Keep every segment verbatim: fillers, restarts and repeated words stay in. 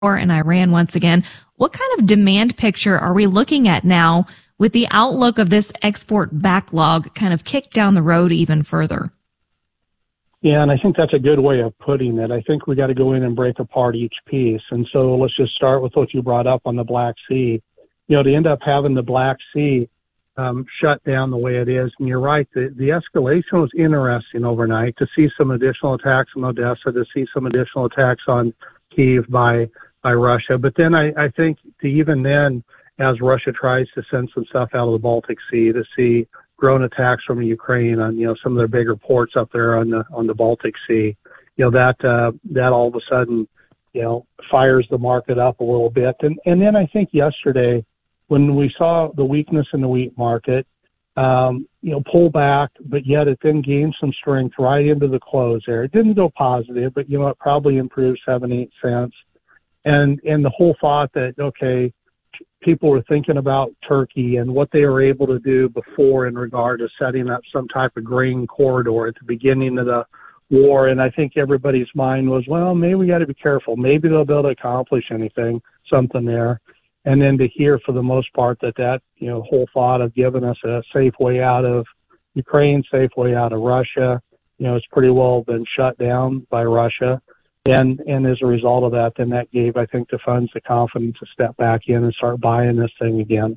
in Iran once again. What kind of demand picture are we looking at now with the outlook of this export backlog kind of kicked down the road even further? Yeah, and I think that's a good way of putting it. I think we got to go in and break apart each piece. And so let's just start with what you brought up on the Black Sea. You know, to end up having the Black Sea um, shut down the way it is, and you're right, the, the escalation was interesting overnight to see some additional attacks on Odessa, to see some additional attacks on Kyiv by by Russia. But then I, I think to even then, as Russia tries to send some stuff out of the Baltic Sea, to see drone attacks from Ukraine on, you know, some of their bigger ports up there on the on the Baltic Sea, you know, that uh, that all of a sudden, you know, fires the market up a little bit. And and then I think yesterday, when we saw the weakness in the wheat market, um, you know, pull back, but yet it then gained some strength right into the close there. It didn't go positive, but, you know, it probably improved seven, eight cents. And, and the whole thought that, okay, people were thinking about Turkey and what they were able to do before in regard to setting up some type of grain corridor at the beginning of the war. And I think everybody's mind was, well, maybe we got to be careful. Maybe they'll be able to accomplish anything, something there. And then to hear for the most part that that, you know, whole thought of giving us a safe way out of Ukraine, safe way out of Russia, you know, it's pretty well been shut down by Russia. And, and as a result of that, then that gave, I think, the funds the confidence to step back in and start buying this thing again.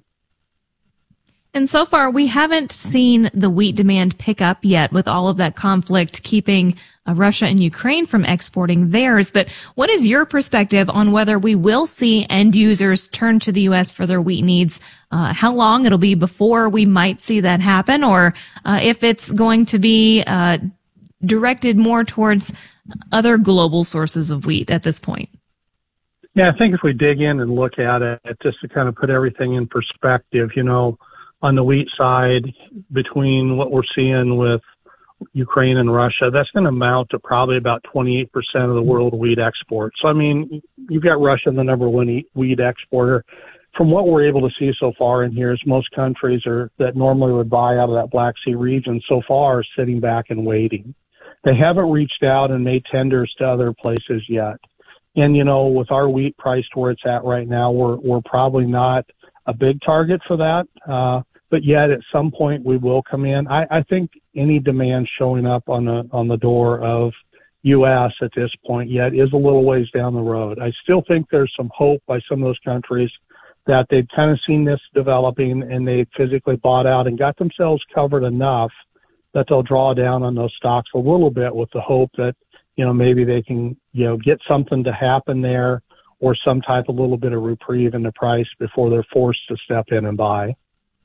And so far, we haven't seen the wheat demand pick up yet with all of that conflict keeping uh, Russia and Ukraine from exporting theirs. But what is your perspective on whether we will see end users turn to the U S for their wheat needs? Uh, how long it'll be before we might see that happen, or uh, if it's going to be uh, directed more towards other global sources of wheat at this point? Yeah, I think if we dig in and look at it, just to kind of put everything in perspective, you know, on the wheat side, between what we're seeing with Ukraine and Russia, that's going to amount to probably about twenty-eight percent of the world wheat export. So, I mean, you've got Russia, the number one wheat exporter. From what we're able to see so far in here is most countries are that normally would buy out of that Black Sea region so far are sitting back and waiting. They haven't reached out and made tenders to other places yet. And, you know, with our wheat price to where it's at right now, we're, we're probably not a big target for that. Uh, but yet at some point we will come in. I, I think any demand showing up on the, on the door of U S at this point yet is a little ways down the road. I still think there's some hope by some of those countries that they've kind of seen this developing and they physically bought out and got themselves covered enough that they'll draw down on those stocks a little bit with the hope that, you know, maybe they can, you know, get something to happen there or some type of little bit of reprieve in the price before they're forced to step in and buy.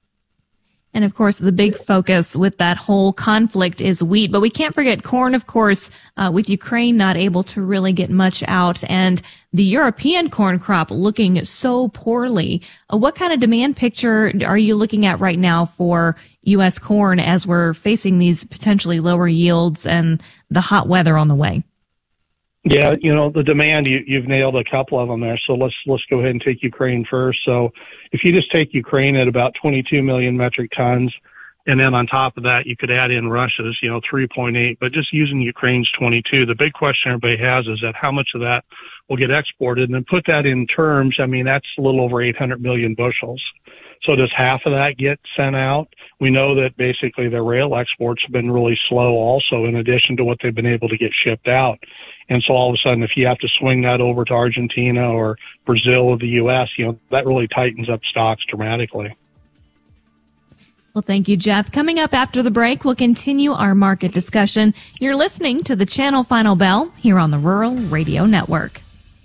And of course, the big focus with that whole conflict is wheat. But we can't forget corn, of course, uh, with Ukraine not able to really get much out and the European corn crop looking so poorly. Uh, what kind of demand picture are you looking at right now for U S corn as we're facing these potentially lower yields and the hot weather on the way? Yeah, you know, the demand, you, you've nailed a couple of them there. So let's, let's go ahead and take Ukraine first. So if you just take Ukraine at about twenty-two million metric tons, and then on top of that, you could add in Russia's, you know, three point eight, but just using Ukraine's twenty-two, the big question everybody has is that how much of that will get exported? And then put that in terms, I mean, that's a little over eight hundred million bushels. So does half of that get sent out? We know that basically the rail exports have been really slow also, in addition to what they've been able to get shipped out. And so all of a sudden, if you have to swing that over to Argentina or Brazil or the U S, you know, that really tightens up stocks dramatically. Well, thank you, Jeff. Coming up after the break, we'll continue our market discussion. You're listening to the Channel Final Bell here on the Rural Radio Network.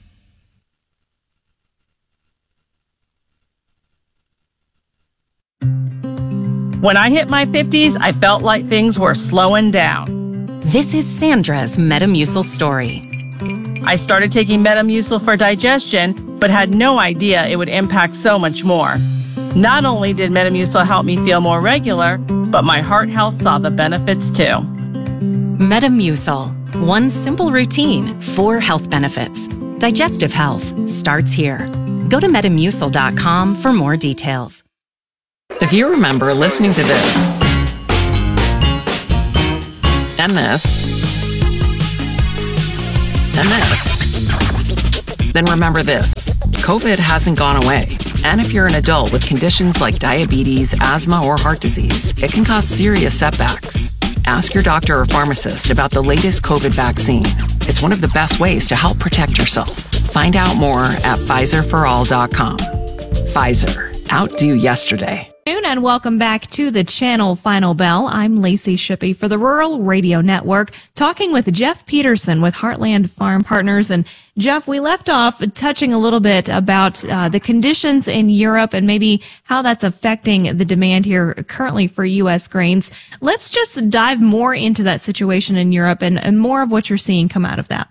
When I hit my fifties, I felt like things were slowing down. This is Sandra's Metamucil story. I started taking Metamucil for digestion, but had no idea it would impact so much more. Not only did Metamucil help me feel more regular, but my heart health saw the benefits too. Metamucil. One simple routine, four health benefits. Digestive health starts here. Go to metamucil dot com for more details. If you remember listening to this, and this, and this, Then remember this, COVID hasn't gone away. And if you're an adult with conditions like diabetes, asthma, or heart disease, it can cause serious setbacks. Ask your doctor or pharmacist about the latest COVID vaccine. It's one of the best ways to help protect yourself. Find out more at Pfizer for all dot com. Pfizer. Outdo yesterday. And welcome back to the channel Final Bell. I'm Lacey Shippey for the Rural Radio Network, talking with Jeff Peterson with Heartland Farm Partners. And Jeff, we left off touching a little bit about uh, the conditions in Europe and maybe how that's affecting the demand here currently for U S grains. Let's just dive more into that situation in Europe and, and more of what you're seeing come out of that.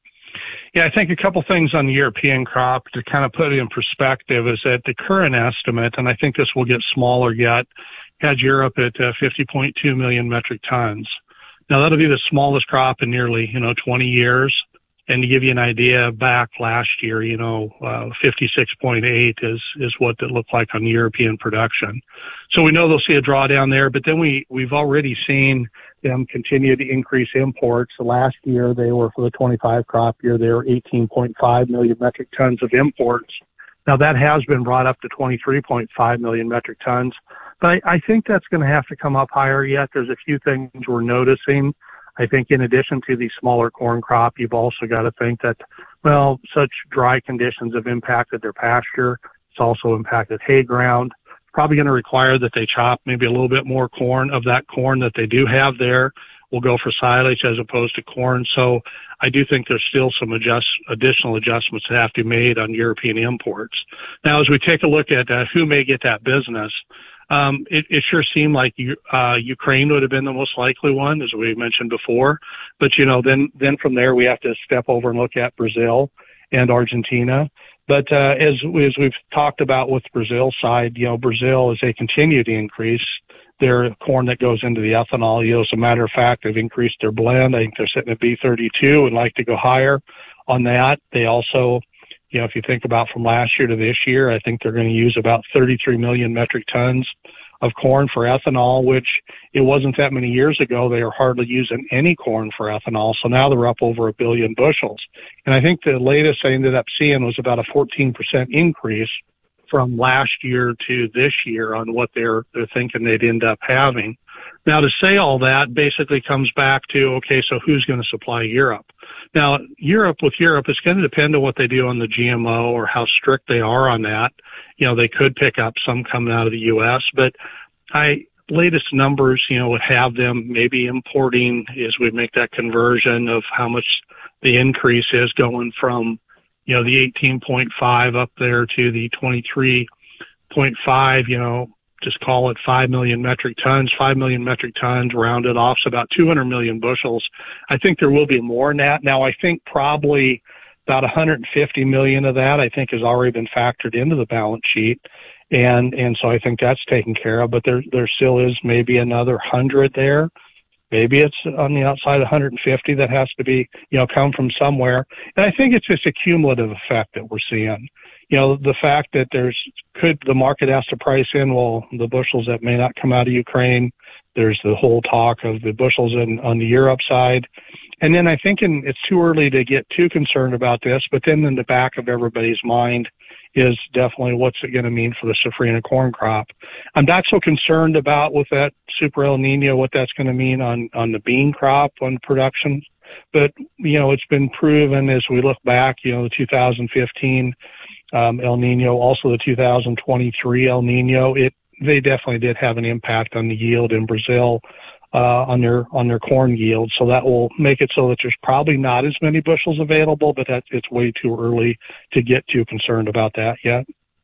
Yeah, I think a couple things on the European crop to kind of put it in perspective is that the current estimate, and I think this will get smaller yet, has Europe at uh, fifty point two million metric tons. Now, that'll be the smallest crop in nearly, you know, twenty years. And to give you an idea, back last year, you know, uh, fifty-six point eight is, is what it looked like on European production. So we know they'll see a drawdown there, but then we, we've already seen them continue to increase imports. Last year, they were, for the twenty-five crop year, they were eighteen point five million metric tons of imports. Now, that has been brought up to twenty-three point five million metric tons, but I, I think that's going to have to come up higher yet. There's a few things we're noticing. I think in addition to the smaller corn crop, you've also got to think that, well, such dry conditions have impacted their pasture. It's also impacted hay ground. Probably going to require that they chop maybe a little bit more corn of that corn that they do have there. Will go for silage as opposed to corn. So I do think there's still some adjust, additional adjustments that have to be made on European imports. Now, as we take a look at uh, who may get that business, um, it, it sure seemed like uh, Ukraine would have been the most likely one, as we mentioned before. But, you know, then, then from there we have to step over and look at Brazil and Argentina. But uh, as, as we've talked about with Brazil side, you know, Brazil, as they continue to increase their corn that goes into the ethanol, you know, as a matter of fact, they've increased their blend. I think they're sitting at B thirty-two and like to go higher on that. They also, you know, if you think about from last year to this year, I think they're going to use about thirty-three million metric tons of corn for ethanol, which it wasn't that many years ago. They were hardly using any corn for ethanol. So now they're up over a billion bushels. And I think the latest I ended up seeing was about a fourteen percent increase from last year to this year on what they're, they're thinking they'd end up having. Now, to say all that basically comes back to, okay, so who's going to supply Europe? Now, Europe, with Europe, it's going to depend on what they do on the G M O or how strict they are on that. You know, they could pick up some coming out of the U S, but I, latest numbers, you know, would have them maybe importing as we make that conversion of how much the increase is going from, you know, the eighteen point five up there to the twenty-three point five, you know, just call it five million metric tons, five million metric tons rounded off, so about two hundred million bushels. I think there will be more than that. Now, I think probably about one hundred fifty million of that, I think, has already been factored into the balance sheet. And, and so I think that's taken care of, but there, there still is maybe another one hundred there. Maybe it's on the outside of one hundred fifty that has to be, you know, come from somewhere. And I think it's just a cumulative effect that we're seeing. You know, the fact that there's, could, the market has to price in, well, the bushels that may not come out of Ukraine. There's the whole talk of the bushels in, on the Europe side. And then I think in, it's too early to get too concerned about this, but then in the back of everybody's mind is definitely what's it going to mean for the safrinha corn crop. I'm not so concerned about with that super El Nino, what that's going to mean on, on the bean crop, on production. But, you know, it's been proven as we look back, you know, the two thousand fifteen um, El Nino, also the two thousand twenty-three El Nino, it, they definitely did have an impact on the yield in Brazil, uh, on their, on their corn yield. So that will make it so that there's probably not as many bushels available, but that it's way too early to get too concerned about that yet.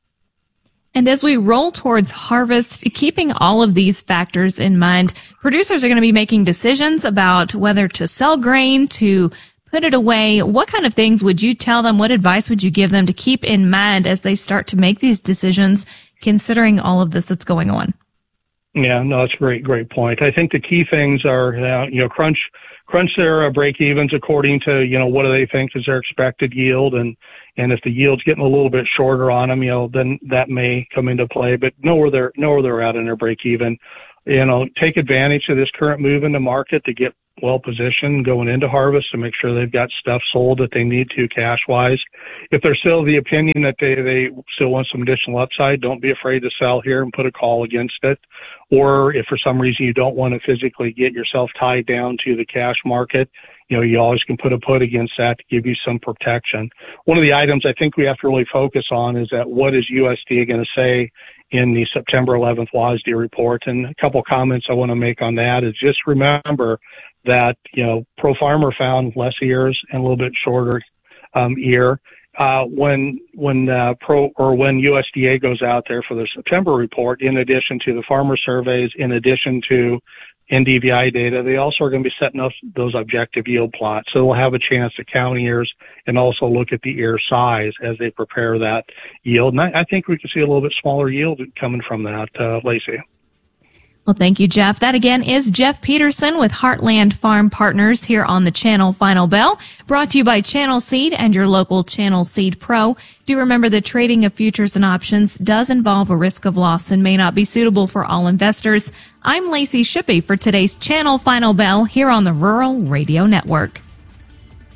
And as we roll towards harvest, keeping all of these factors in mind, producers are going to be making decisions about whether to sell grain, to put it away. What kind of things would you tell them? What advice would you give them to keep in mind as they start to make these decisions, considering all of this that's going on? Yeah, no, that's a great, great point. I think the key things are, uh, you know, crunch, crunch their uh, break evens according to, you know, what do they think is their expected yield. And, and if the yield's getting a little bit shorter on them, you know, then that may come into play, but know where they're, know where they're at in their break even. you know, take advantage of this current move in the market to get well positioned going into harvest to make sure they've got stuff sold that they need to cash wise. If they're still of the opinion that they, they still want some additional upside, don't be afraid to sell here and put a call against it. Or if for some reason you don't want to physically get yourself tied down to the cash market, you know, you always can put a put against that to give you some protection. One of the items I think we have to really focus on is that what is U S D A going to say in the September eleventh W A S D report? And a couple comments I want to make on that is just remember that, you know, Pro Farmer found less ears and a little bit shorter um, ear. Uh, when, when, uh, Pro, or when U S D A goes out there for the September report, in addition to the farmer surveys, in addition to N D V I data, they also are going to be setting up those objective yield plots. So they'll have a chance to count ears and also look at the ear size as they prepare that yield. And I, I think we can see a little bit smaller yield coming from that, uh, Lacey. Well, thank you, Jeff. That again is Jeff Peterson with Heartland Farm Partners here on the Channel Final Bell, brought to you by Channel Seed and your local Channel Seed Pro. Do remember the trading of futures and options does involve a risk of loss and may not be suitable for all investors. I'm Lacey Shippey for today's Channel Final Bell here on the Rural Radio Network.